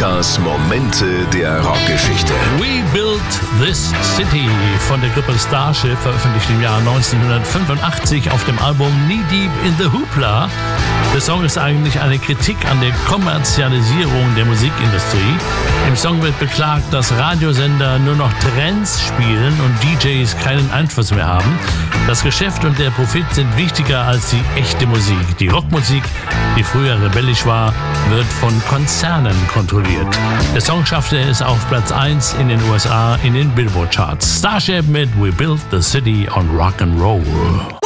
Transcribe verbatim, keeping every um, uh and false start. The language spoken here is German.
Rockers Momente der Rockgeschichte. We Built This City von der Gruppe Starship, veröffentlicht im Jahr neunzehnhundertfünfundachtzig auf dem Album Knee Deep in the Hoopla. Der Song ist eigentlich eine Kritik an der Kommerzialisierung der Musikindustrie. Im Song wird beklagt, dass Radiosender nur noch Trends spielen und D Js keinen Einfluss mehr haben. Das Geschäft und der Profit sind wichtiger als die echte Musik. Die Rockmusik, die früher rebellisch war, wird von Konzernen kontrolliert. Der Song schaffte es auf Platz eins in den U S A in den Billboard-Charts. Starship mit We Built the City on Rock and Roll.